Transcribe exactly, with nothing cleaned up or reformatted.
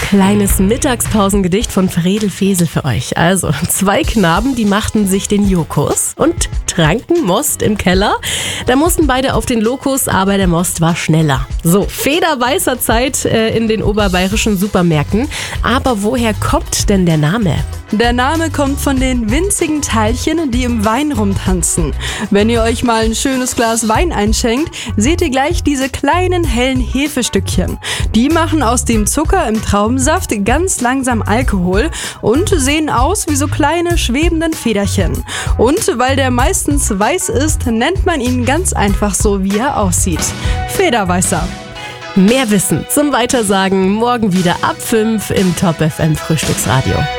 Kleines Mittagspausengedicht von Fredel Fesel für euch. Also, zwei Knaben, die machten sich den Jokus und tranken Most im Keller. Da mussten beide auf den Lokus, aber der Most war schneller. So, federweißer Zeit äh, in den oberbayerischen Supermärkten. Aber woher kommt denn der Name? Der Name kommt von den winzigen Teilchen, die im Wein rumtanzen. Wenn ihr euch mal ein schönes Glas Wein einschenkt, seht ihr gleich diese kleinen hellen Hefestückchen. Die machen aus dem Zucker im Traubensaft ganz langsam Alkohol und sehen aus wie so kleine schwebenden Federchen. Und weil der meistens weiß ist, nennt man ihn ganz einfach so, wie er aussieht. Federweißer. Mehr Wissen zum Weitersagen morgen wieder ab fünf im Top F M Frühstücksradio.